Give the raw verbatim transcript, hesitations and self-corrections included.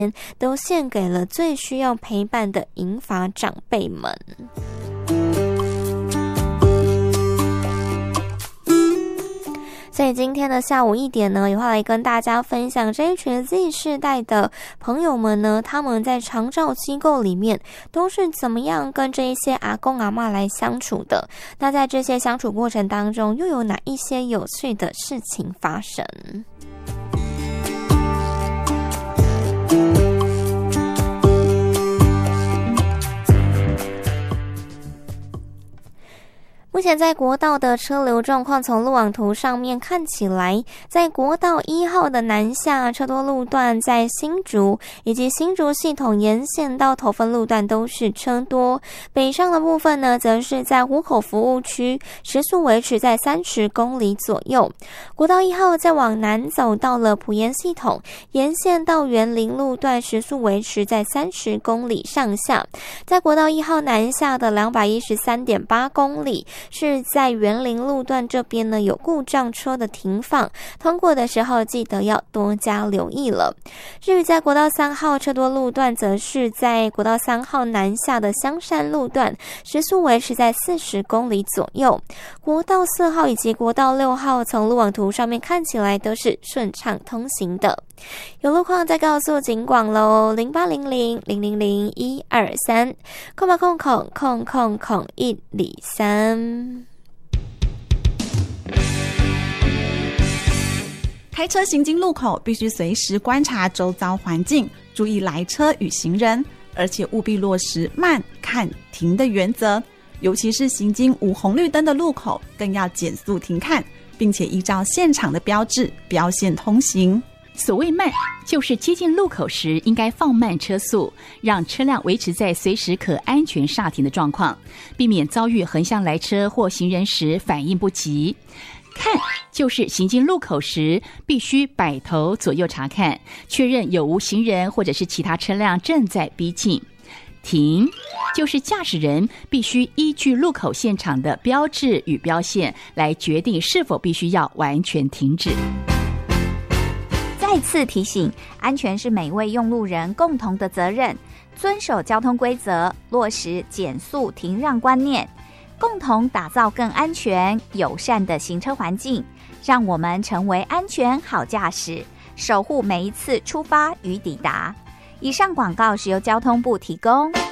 都献给了最需要陪伴的银发长辈们。所以今天的下午一点呢，也会来跟大家分享这一群 Z 世代的朋友们呢，他们在长照机构里面都是怎么样跟这一些阿公阿嬷来相处的。那在这些相处过程当中，又有哪一些有趣的事情发生？目前在国道的车流状况，从路网图上面看起来，在国道一号的南下车多路段，在新竹以及新竹系统沿线到头份路段都是车多。北上的部分呢，则是在湖口服务区，时速维持在三十公里左右。国道一号再往南走到了埔盐系统，沿线到园林路段，时速维持在三十公里上下。在国道一号南下的 两百一十三点八公里。是在园林路段这边呢，有故障车的停放，通过的时候记得要多加留意了。至于在国道三号车多路段，则是在国道三号南下的香山路段，时速维持在四十公里左右。国道四号以及国道六号从路网图上面看起来都是顺畅通行的。有路况再告诉警广喽，零八零零零零零一二三，空八空空空空空一里三。 开车行经路口，必须随时观察周遭环境，注意来车与行人，而且务必落实慢、看、停的原则。尤其是行经无红绿灯的路口，更要减速停看，并且依照现场的标志标线通行。 所谓慢，就是接近路口时应该放慢车速，让车辆维持在随时可安全刹停的状况，避免遭遇横向来车或行人时反应不及。看，就是行经路口时必须摆头左右查看，确认有无行人或者是其他车辆正在逼近。停，就是驾驶人必须依据路口现场的标志与标线来决定是否必须要完全停止。 再次提醒，安全是每位用路人共同的责任，遵守交通规则，落实减速停让观念，共同打造更安全友善的行车环境，让我们成为安全好驾驶，守护每一次出发与抵达。以上广告是由交通部提供。